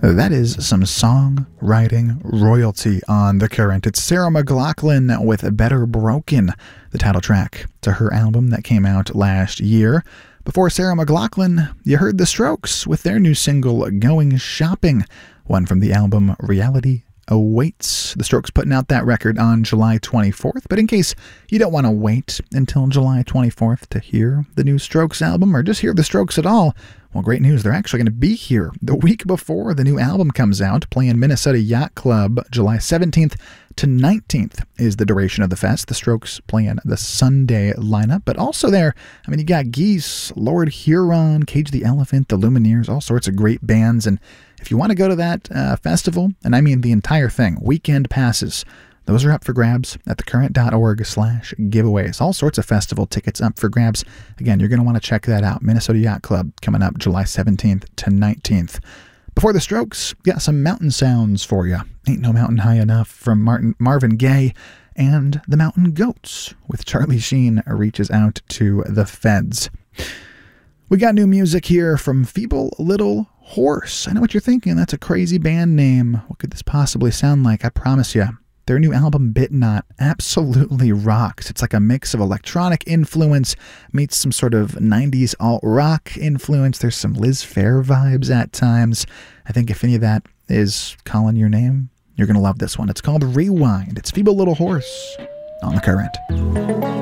That is some songwriting royalty on The Current. It's Sarah McLachlan with Better Broken, the title track to her album that came out last year. Before Sarah McLachlan, you heard The Strokes with their new single, Going Shopping, one from the album Reality Awaits. The Strokes putting out that record on July 24th, but in case you don't want to wait until July 24th to hear the new Strokes album or just hear the Strokes at all, well, great news. They're actually going to be here the week before the new album comes out, playing Minnesota Yacht Club July 17th to 19th is the duration of the fest. The Strokes playing the Sunday lineup, but also there, you got Geese, Lord Huron, Cage the Elephant, the Lumineers, all sorts of great bands. And if you want to go to that festival, and I mean the entire thing, weekend passes, those are up for grabs at thecurrent.org/giveaways. All sorts of festival tickets up for grabs. Again, you're going to want to check that out. Minnesota Yacht Club coming up July 17th to 19th. Before the Strokes, got some mountain sounds for you. Ain't No Mountain High Enough from Marvin Gaye, and The Mountain Goats with Charlie Sheen reaches out to the feds. We got new music here from Feeble Little Horse. I know what you're thinking. That's a crazy band name. What could this possibly sound like? I promise you. Their new album, Bit Not, absolutely rocks. It's like a mix of electronic influence meets some sort of 90s alt-rock influence. There's some Liz Phair vibes at times. I think if any of that is calling your name, you're going to love this one. It's called Rewind. It's Feeble Little Horse on The Current.